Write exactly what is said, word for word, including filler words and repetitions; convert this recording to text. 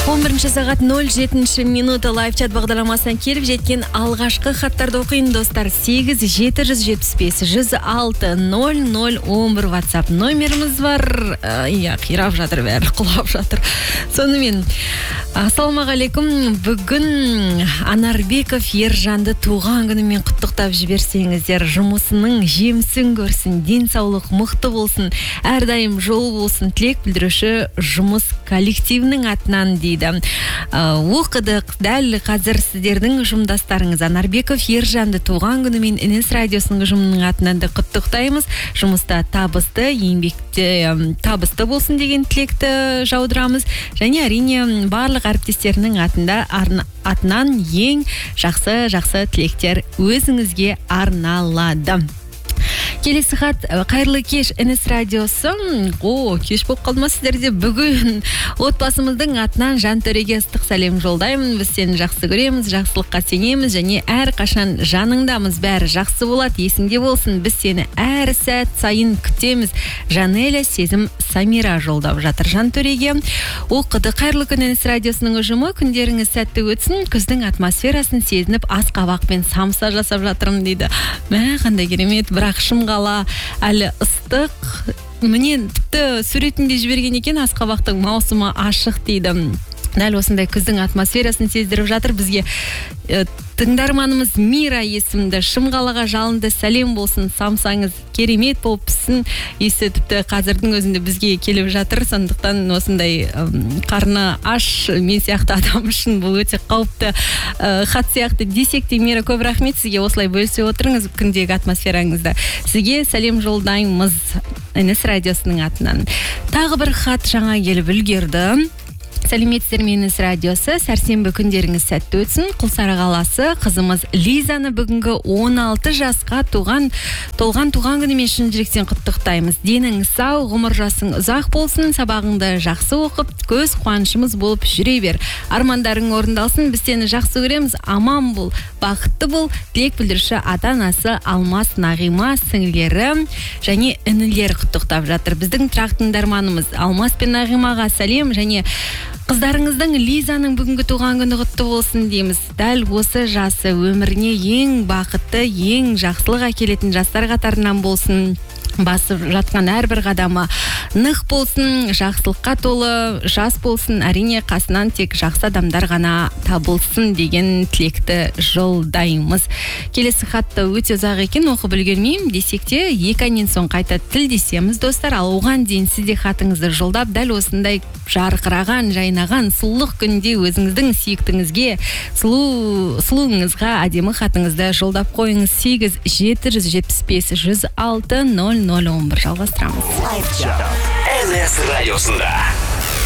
он бірінші сағат нөл жетінші минуты лайв-чат бағдарламасынан келіп жеткен алғашқы хаттарды оқиын достар. сегіз жеті жүз жетпіс бес жүз алты нөл нөл он бір WhatsApp номеріміз бар. Иә, қирап жатыр, бәрі құлап жатыр. Сонымен, ассалаумағалейкум. Бүгін Анарбеков Ержанды туған күнімен құттықтап жіберсеңіздер, жұмысының жемісін көрсін, денсаулық мықты болсын, әрдайым жол болсын, тілек білдіруші жұмыс коллективінің атынан дейді. Оқыдық, дәл қазір сіздердің жұмдастарыңыз Анарбеков Ержанды туған күнімен Інес радиосының ұжымының атынан да құттықтаймыз. Жұмыста табысты, еңбекте табысты болсын деген тілекті жаудырамыз. Және әрине барлық әріптестерінің атында атынан ең жақсы жақсы тілектер өзіңізге арналады. Келесі хат, қайырлы кеш Інес радиосы. О, кеш болып қалма сіздерде. Бүгін отбасымыздың атынан Жантөреге ыстық сәлем жолдаймын. Біз сені жақсы көреміз, жақсылыққа сенеміз және әр қашан жаныңдамыз. Бәрі жақсы болады, есіңде болсын. Біз сені әр сәт сайын күтеміз. Жанеля Сезім Самира жолдап жатыр Жантөреге. Оқыды, қайырлы күн Інес радиосының ұжымы. Күндеріңіз сәтті өтсін. Күздің атмосферасын сезініп, ас қабақпен самса жасап жатырмын дейді. Мә, қандай керемет, бірақ шымғала әлі ыстық. Міне тіпті суретінде жіберген екен, асқабақтың маусымы ашық дейді. Дәл осындай күздің атмосферасын сездіріп жатыр бізге. Е, тыңдарманымыз Мира есімді шымғалаға жалынды сәлем болсын, самсаңыз керемет болып пісін. Есі тіпті қазірдің өзінде бізге келіп жатыр, сондықтан осындай ым, қарны аш мен сияқты адам үшін бұл өте қауіпті ә, хат сияқты десек те. Мира, көп рахмет сізге, осылай бөлісе отырыңыз күндегі атмосфераңызды. Сізге сәлем жолдаймыз Інес радиосының атынан. Тағы бір хат жаңа келіп үлгерді. Сәлеметсіздер ме Інес радиосы, сәрсенбі күндеріңіз сәтті өтсін. Құлсары қаласы қызымыз Лизаны бүгінгі он алты жасқа туған толған туған күнімен шын жүректен құттықтаймыз. Денің сау, ғұмыр жасың ұзақ болсын, сабағыңды жақсы оқып, көз қуанышымыз болып жүре бер. Армандарың орындалсын, біз сені жақсы көреміз, аман бол, бақытты бол. Тілек білдіруші ата-анасы Алмас, Нағима, сіңілері және інілер құттықтап жатыр. Біздің тұрақты тыңдарманымыз Алмас пен Нағимаға сәлем және қыздарыңыздың Лизаның бүгінгі туған күні құтты болсын дейміз. Дәл осы жасы өміріне ең бақытты, ең жақсылық әкелетін жастар қатарынан болсын. Басып жатқан әрбір қадамы нық болсын, жақсылыққа толы жас болсын, әрине қасынан тек жақсы адамдар ғана табылсын деген тілекті жолдаймыз. Келесі хатты өте ұзақ екен, оқып үлгермеймін десек те, екі айнен соң қайта тілдесеміз достар. Ал оған дейін сізде хатыңызды жолдап, дәл осындай жарқыраған, жайнаған сұлулық күнде өзіңіздің сүйіктіңізге, сұлу сұлуыңызға әдемі хатыңызды жолдап қойыңыз. сегіз жеті жүз жетпіс бес жүз алты нөл нөл он бір жалғастырамыз. Інес радиосында.